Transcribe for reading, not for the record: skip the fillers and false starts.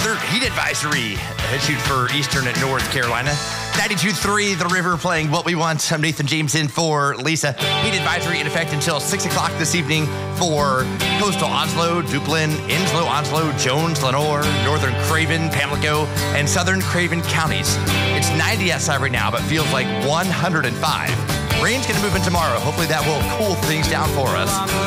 Another heat advisory issued for Eastern and North Carolina. 92.3 The River playing What We Want. I'm Nathan James in for Lisa. Heat advisory in effect until 6 o'clock this evening for coastal Onslow, Duplin, Enslow, Onslow, Jones, Lenoir, northern Craven, Pamlico, and southern Craven counties. It's 90 outside right now, but feels like 105. Rain's going to move in tomorrow. Hopefully that will cool things down for us.